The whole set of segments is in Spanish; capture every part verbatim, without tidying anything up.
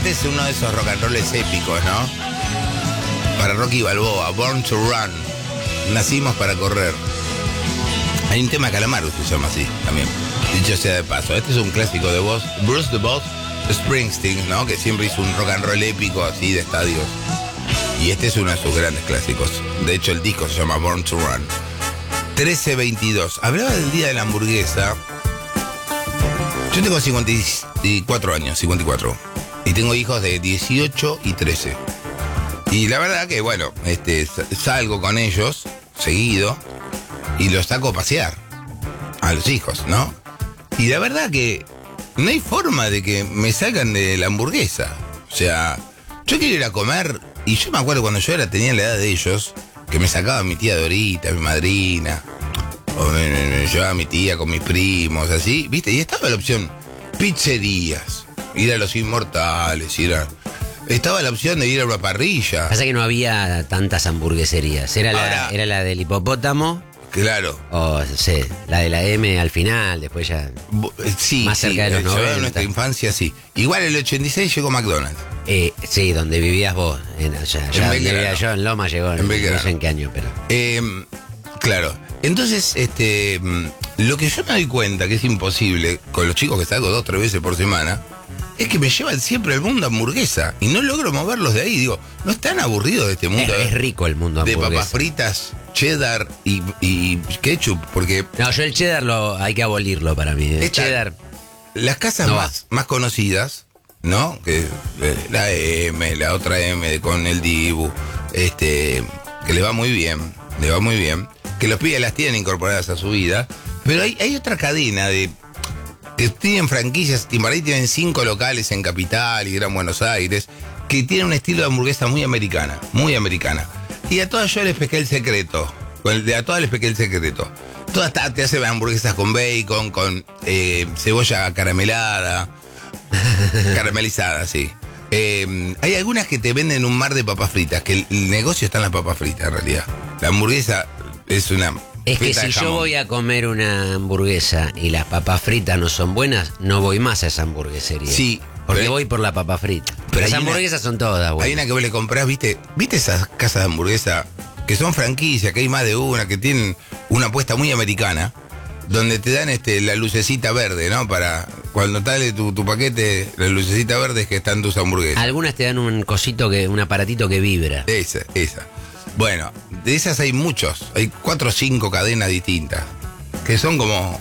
este es uno de esos rock and rolls épicos, ¿no? Para Rocky Balboa, Born to Run. Nacimos para correr. Hay un tema de Calamaro que se llama así también. Dicho sea de paso, este es un clásico de voz, Bruce the Boss Springsteen, ¿no? Que siempre hizo un rock and roll épico así de estadios. Y este es uno de sus grandes clásicos. De hecho, el disco se llama Born to Run. trece veintidós. Hablaba del día de la hamburguesa. Yo tengo cincuenta y cuatro años, cincuenta y cuatro. Y tengo hijos de dieciocho y trece. Y la verdad que, bueno, este, salgo con ellos seguido y los saco a pasear a los hijos, ¿no? Y la verdad que no hay forma de que me salgan de la hamburguesa. O sea, yo quiero ir a comer, y yo me acuerdo cuando yo era, tenía la edad de ellos, que me sacaba mi tía Dorita, mi madrina, o me, me, me llevaba mi tía con mis primos, así, ¿viste? Y estaba la opción pizzerías, ir a Los Inmortales, ir a... Estaba la opción de ir a una parrilla. Pasa que no había tantas hamburgueserías. Era, Ahora, la, era la del hipopótamo. Claro. O, no sé, la de la M al final, después ya... Sí, más cerca sí, de los noventa. En nuestra infancia, sí. Igual el ochenta y seis llegó McDonald's. Eh, sí, donde vivías vos. En, o sea, ya donde vivía yo, en Loma llegó. En no sé en qué año, pero... Eh, claro. Entonces, este, lo que yo me doy cuenta que es imposible con los chicos que salgo dos o tres veces por semana... Es que me llevan siempre al mundo hamburguesa y no logro moverlos de ahí. Digo, ¿no están aburridos de este mundo? Es, es rico el mundo hamburguesa. De papas fritas, cheddar y, y ketchup, porque... No, yo el cheddar lo, hay que abolirlo para mí. El esta, cheddar... Las casas no más, más conocidas, ¿no? Que eh, la M, la otra M con el Dibu, este, que le va muy bien, le va muy bien, que los pibes las tienen incorporadas a su vida, pero hay, hay otra cadena de... que tienen franquicias, Timbarí tienen cinco locales en Capital y Gran Buenos Aires, que tienen un estilo de hamburguesa muy americana, muy americana. Y a todas yo les pesqué el secreto, a todas les pesqué el secreto. Todas te hacen hamburguesas con bacon, con eh, cebolla caramelada, caramelizada, sí. Eh, hay algunas que te venden un mar de papas fritas, que el, el negocio está en las papas fritas en realidad. La hamburguesa es una... Es que si yo voy a comer una hamburguesa y las papas fritas no son buenas, no voy más a esa hamburguesería. Sí. Porque pero, voy por la papa frita. Pero pero las hamburguesas una, son todas buenas. Hay una que vos le comprás, ¿viste? ¿Viste esas casas de hamburguesa que son franquicias, que hay más de una, que tienen una apuesta muy americana, donde te dan este la lucecita verde, ¿no? Para cuando sale tu, tu paquete, la lucecita verde es que están tus hamburguesas. Algunas te dan un cosito, que un aparatito que vibra. Esa, esa. Bueno, de esas hay muchos, hay cuatro o cinco cadenas distintas, que son como...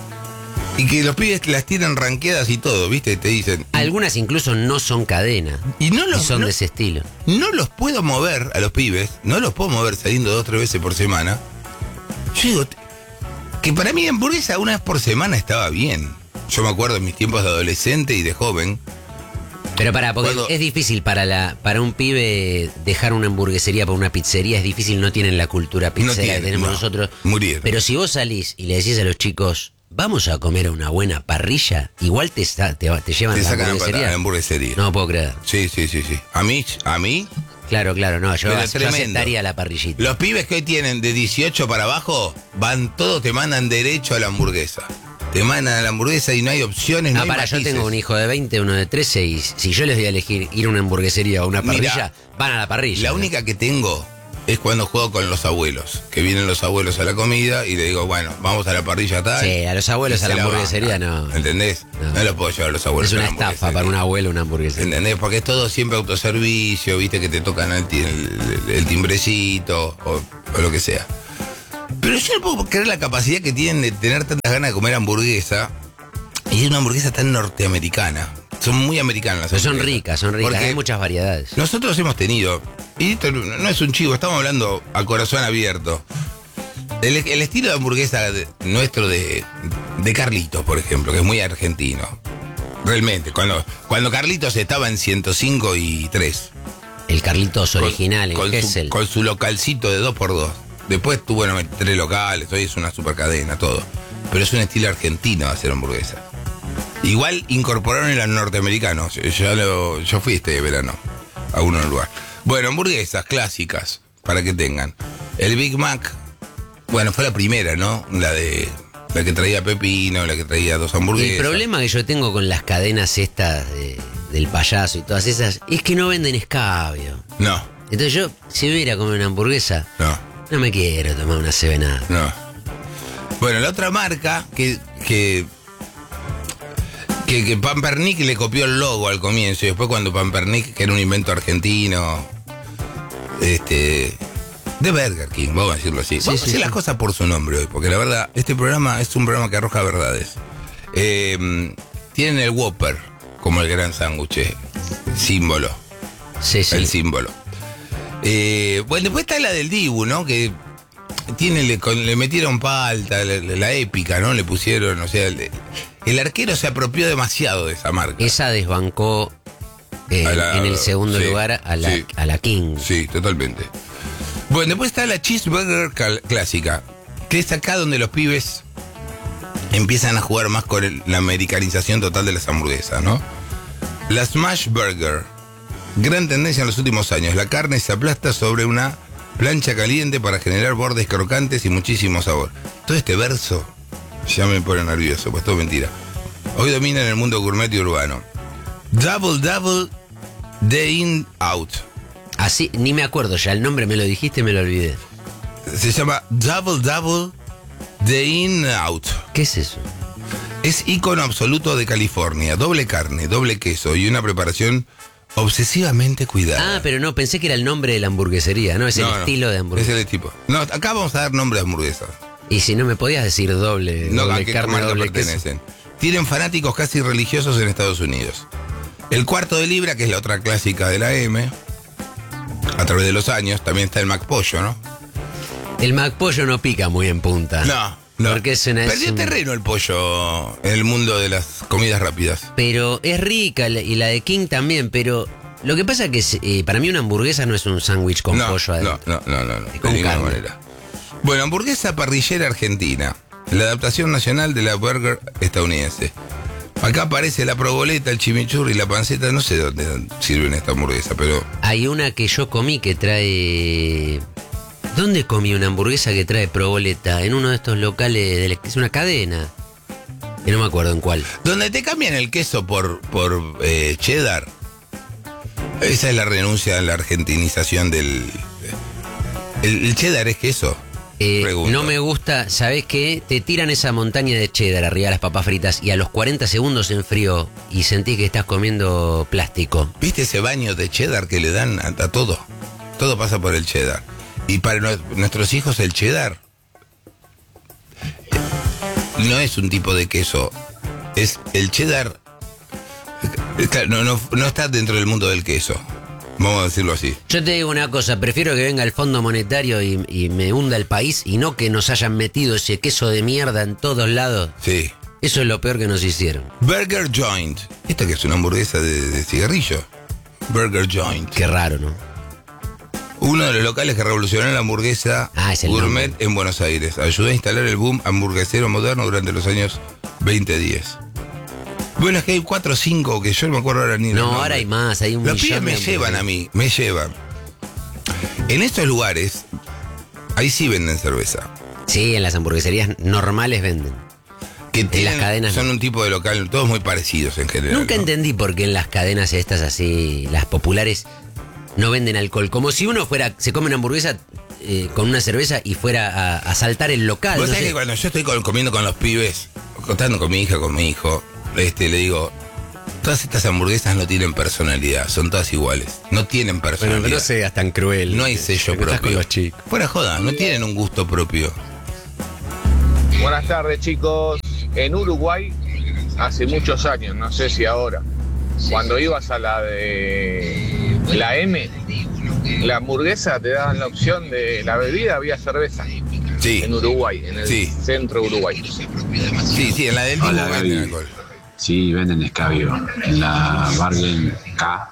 Y que los pibes las tienen ranqueadas y todo, ¿viste? Te dicen... Algunas incluso no son cadena. Y no los, y son no, de ese estilo. No los puedo mover a los pibes, no los puedo mover saliendo dos o tres veces por semana. Yo digo, que para mí la hamburguesa una vez por semana estaba bien. Yo me acuerdo en mis tiempos de adolescente y de joven... Pero para, porque Cuando, es difícil para la para un pibe dejar una hamburguesería por una pizzería, es difícil, no tienen la cultura pizzera no tiene, que tenemos no, nosotros. Murieron. Pero si vos salís y le decís a los chicos, vamos a comer a una buena parrilla, igual te, te, te llevan te a la hamburguesería. la hamburguesería. No puedo creer. Sí, sí, sí, sí. A mí, a mí. Claro, claro, no, yo, yo tremendo. aceptaría la parrillita. Los pibes que hoy tienen de dieciocho para abajo, van todos, te mandan derecho a la hamburguesa. Te mandan a la hamburguesa y no hay opciones, no, no hay para, matices. Yo tengo un hijo de veinte, uno de trece, y si yo les doy a elegir ir a una hamburguesería o una parrilla, Mirá, van a la parrilla. La ¿no? única que tengo es cuando juego con los abuelos, que vienen los abuelos a la comida y le digo, bueno, vamos a la parrilla tal. Sí, a los abuelos a la hamburguería la no. ¿Entendés? No. no los puedo llevar a los abuelos. Es una estafa para un abuelo una hamburguesería. ¿Entendés? Porque es todo siempre autoservicio, viste que te tocan el, el, el timbrecito o, o lo que sea. Pero yo no puedo creer la capacidad que tienen de tener tantas ganas de comer hamburguesa. Y es una hamburguesa tan norteamericana. Son muy americanas las Pero son ricas, son ricas. Porque hay muchas variedades. Nosotros hemos tenido, y esto no es un chivo, estamos hablando a corazón abierto. El, el estilo de hamburguesa de, nuestro de, de Carlitos, por ejemplo, que es muy argentino. Realmente, cuando, cuando Carlitos estaba en ciento cinco y tres. El Carlitos original, con, en con Kessel. Su, con su localcito de dos por dos. Después tuvo bueno, tres locales, hoy es una super cadena, todo. Pero es un estilo argentino de hacer hamburguesa. Igual incorporaron el norteamericano. Yo, lo, yo fui este verano a uno en el lugar. Bueno, hamburguesas clásicas, para que tengan. El Big Mac, bueno, fue la primera, ¿no? La de la que traía pepino, la que traía dos hamburguesas. El problema que yo tengo con las cadenas estas de, del payaso y todas esas, es que no venden escabio. No. Entonces yo, si voy a ir a comer una hamburguesa, no, no me quiero tomar una seven up. No. Bueno, la otra marca que que, que que Pampernick le copió el logo al comienzo y después cuando Pampernick, que era un invento argentino, este, de Burger King, vamos a decirlo así. Sí, Vamos sí, a decir sí. las cosas por su nombre hoy, porque la verdad, este programa es un programa que arroja verdades. Eh, tienen el Whopper como el gran sándwich, eh, símbolo, Sí, sí. el símbolo. Eh, bueno, después está la del Dibu, ¿no? Que tiene, le, con- le metieron palta, la, la épica, ¿no? Le pusieron, o sea, el, el arquero se apropió demasiado de esa marca. Esa desbancó eh, A la- en el segundo sí, lugar a la, sí. a la King. Sí, totalmente. Bueno, después está la cheeseburger cal- clásica, que es acá donde los pibes empiezan a jugar más con el- la americanización total de las hamburguesas, ¿no? La smash burger, gran tendencia en los últimos años. La carne se aplasta sobre una plancha caliente para generar bordes crocantes y muchísimo sabor. Todo este verso ya me pone nervioso, pues todo mentira. Hoy domina en el mundo gourmet y urbano. Double Double Day In Out. Así, ni me acuerdo ya, el nombre me lo dijiste y me lo olvidé. Se llama Double Double Day In Out. ¿Qué es eso? Es ícono absoluto de California. Doble carne, doble queso y una preparación obsesivamente cuidada. Ah, pero no, pensé que era el nombre de la hamburguesería, ¿no? Es el No, no, estilo de hamburguesa. Es el tipo. No, acá vamos a dar nombre de hamburguesa. Y si no me podías decir doble, No, doble a qué carne, marca doble queso. pertenecen. Tienen fanáticos casi religiosos en Estados Unidos. El cuarto de libra, que es la otra clásica de la M, a través de los años, también está el McPollo, ¿no? El McPollo no pica muy en punta. No, no. Porque es una- es Perdió un- terreno el pollo en el mundo de las comidas rápidas. Pero es rica la- y la de King también, pero lo que pasa es que eh, para mí una hamburguesa no es un sándwich con no, pollo adentro. no, no, no, no, Es de con ninguna carne. manera. Bueno, hamburguesa parrillera argentina, la adaptación nacional de la burger estadounidense. Acá aparece la proboleta, el chimichurri y la panceta, no sé dónde sirven esta hamburguesa, pero Hay una que yo comí que trae... ¿Dónde comí una hamburguesa que trae proboleta? En uno de estos locales, de la- es una cadena. Y no me acuerdo en cuál. donde te cambian el queso por, por eh, cheddar, esa es la renuncia a la argentinización del... ¿El, el cheddar es queso? Eh, Pregunto. no me gusta, ¿sabés qué? Te tiran esa montaña de cheddar arriba de las papas fritas y a los cuarenta segundos se enfrió y sentí que estás comiendo plástico. ¿Viste ese baño de cheddar que le dan a, a todo? Todo pasa por el cheddar. Y para nue- nuestros hijos el cheddar no es un tipo de queso. Es el cheddar. eh, claro, No, no, no está dentro del mundo del queso. Vamos a decirlo así. Yo te digo una cosa, prefiero que venga el Fondo Monetario y, y me hunda el país y no que nos hayan metido ese queso de mierda en todos lados. Sí. Eso es lo peor que nos hicieron. Burger Joint. ¿Esta que es una hamburguesa de, de cigarrillo? Burger Joint. Qué raro, ¿no? Uno de los locales que revolucionó la hamburguesa Ah, es el gourmet nombre. en Buenos Aires. Ayudó a instalar el boom hamburguesero moderno durante los años veinte diez. Bueno, es que hay cuatro o cinco que yo no me acuerdo ahora ni los No, nombres. ahora hay más, hay un Los millón pibes me de llevan hamburguesas. a mí, me llevan. En estos lugares, ahí sí venden cerveza. Sí, en las hamburgueserías normales venden. Que tienen- cadenas son no. un tipo de local, todos muy parecidos en general. Nunca ¿no? entendí por qué en las cadenas estas así, las populares, no venden alcohol. Como si uno fuera, se come una hamburguesa eh, con una cerveza y fuera a, a saltar el local. Vos no sabés sé. que cuando yo estoy con- comiendo con los pibes, contando con mi hija, con mi hijo, este, le digo, todas estas hamburguesas no tienen personalidad, son todas iguales. No tienen personalidad. Bueno, no seas tan cruel. No hay sello Estás propio. con los chicos. Fuera joda, no tienen un gusto propio. Buenas tardes, chicos. En Uruguay, hace muchos años, no sé si ahora, cuando ibas a la de la M, la hamburguesa te daban la opción de la bebida, había cerveza. Sí, En Uruguay, en el Sí. centro de Uruguay. sí, sí, en la del Dibu Hola, venden Gaby. alcohol. Sí, venden escabio. En la Bargain K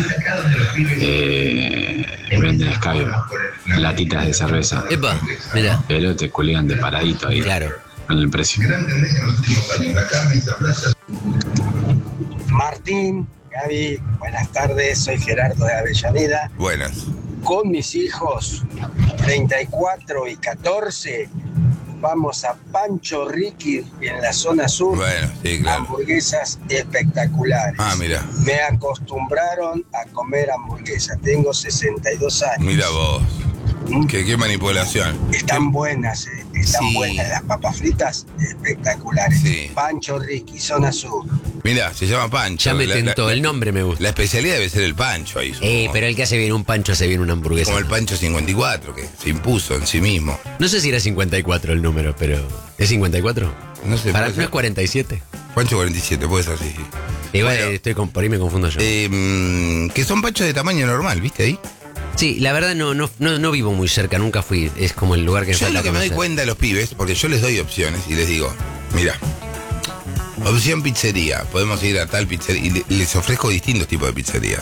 eh, venden escabio. Latitas de cerveza. Epa, mira, Pero te cuelgan de paradito ahí. claro. Con el precio. Martín, Gaby, buenas tardes, soy Gerardo de Avellaneda. Buenas. Con mis hijos, treinta y cuatro y catorce, vamos a Pancho Ricky en la zona sur. Bueno, sí, claro. Hamburguesas espectaculares. Ah, mira. Me acostumbraron a comer hamburguesas. Tengo sesenta y dos años. Mira vos. ¿Mm? Qué, qué manipulación. Están buenas, eh, están Sí. buenas. Las papas fritas espectaculares. Sí. Pancho Ricky, zona sur. Mira, se llama Pancho. Ya me La- tentó, la- el nombre me gusta. La especialidad debe ser el Pancho ahí. Eh, supongo. pero el que hace bien un pancho hace bien una hamburguesa. Como el Pancho cincuenta y cuatro, que se impuso en sí mismo. No sé si era cincuenta y cuatro el número, pero. ¿Es cincuenta y cuatro? No sé. Para puede mí no ser. es cuarenta y siete. Pancho cuarenta y siete, puede ser, sí. sí. Igual Bueno. eh, estoy con, por ahí me confundo yo. Eh, mm, que son panchos de tamaño normal, ¿viste ahí? Sí, la verdad no, no, no, no vivo muy cerca, nunca fui. Es como el lugar que Yo falta lo que me doy conocer. cuenta de los pibes, porque yo les doy opciones y les digo, mira, opción pizzería, podemos ir a tal pizzería y le- les ofrezco distintos tipos de pizzería.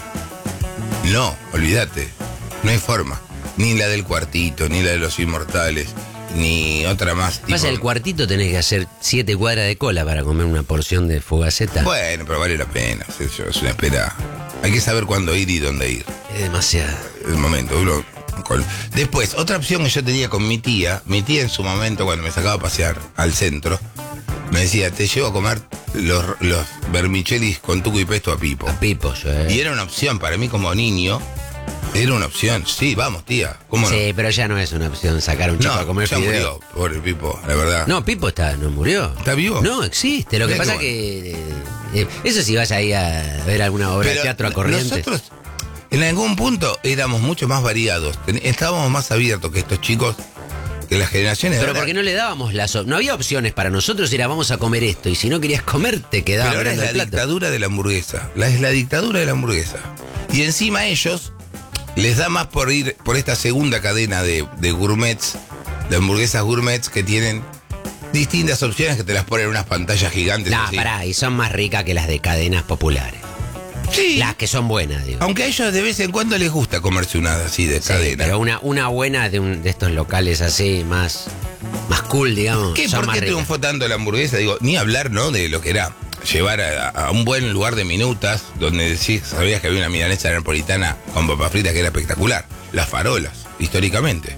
No, olvídate, no hay forma. Ni la del cuartito, ni la de los inmortales, ni otra más. tipo- Pasa el cuartito tenés que hacer siete cuadras de cola para comer una porción de fogaceta. Bueno, pero vale la pena, es eso, es una espera. Hay que saber cuándo ir y dónde ir. Es demasiado. El momento. uno con- Después, otra opción que yo tenía con mi tía, mi tía en su momento cuando me sacaba a pasear al centro, me decía, te llevo a comer los, los vermichelis con tuco y pesto a Pipo. A Pipo, yo, eh. Y era una opción para mí como niño, era una opción. Sí, vamos, tía, ¿cómo Sí, pero ya no es una opción sacar un no? chico No, a comer ya fideo. murió, pobre Pipo, la verdad. No, Pipo está, no murió. ¿Está vivo? No, existe. Lo que Mirá pasa qué que. eh, eh, eso si vas ahí a ver alguna obra Pero de teatro a Corrientes. nosotros, en algún punto, éramos mucho más variados. Ten- Estábamos más abiertos que estos chicos, que las generaciones de Pero ahora. porque no le dábamos las op- no había opciones para nosotros, era vamos a comer esto. Y si no querías comer, te quedabas Pero ahora es mirando la el plato. dictadura de la hamburguesa. La, es la dictadura de la hamburguesa. Y encima a ellos les da más por ir por esta segunda cadena de, de gourmets, de hamburguesas gourmets que tienen distintas opciones que te las ponen en unas pantallas gigantes. No, así. pará, y son más ricas que las de cadenas populares. Sí. Las que son buenas, digo. Aunque a ellos de vez en cuando les gusta comerse una así de Sí, cadena. pero una, una buena de, un, de estos locales así, más, más cool, digamos. ¿Qué? son ¿Por más qué ricas. triunfó tanto la hamburguesa? Digo, ni hablar, ¿no? De lo que era llevar a, a un buen lugar de minutas, donde decís, sabías que había una milanesa napolitana con papas fritas que era espectacular. Las farolas, históricamente.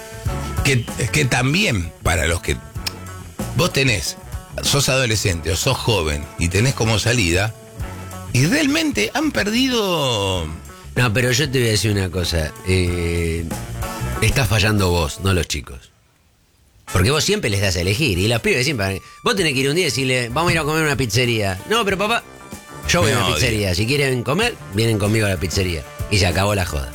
Que, que también, para los que vos tenés, sos adolescente o sos joven y tenés como salida, y realmente han perdido. No, pero yo te voy a decir una cosa. Eh, estás fallando vos, no los chicos. Porque vos siempre les das a elegir. Y los pibes siempre. Vos tenés que ir un día y decirle, vamos a ir a comer a una pizzería. No, pero papá, yo voy a Me una odio. pizzería. Si quieren comer, vienen conmigo a la pizzería. Y se acabó la joda.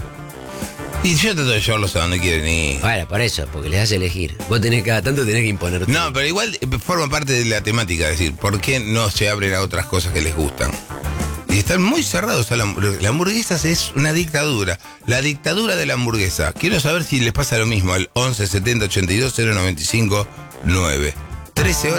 Y yo trato de llevarlos a donde quieren ir. Bueno, por eso, porque les das a elegir. Vos tenés cada tanto tenés que imponerte. No, pero igual eh, forma parte de la temática, es decir, ¿por qué no se abren a otras cosas que les gustan? Y están muy cerrados a la hamburguesa. La hamburguesa es una dictadura. La dictadura de la hamburguesa. Quiero saber si les pasa lo mismo al once setenta ochenta y dos cero noventa y cinco nueve. trece horas.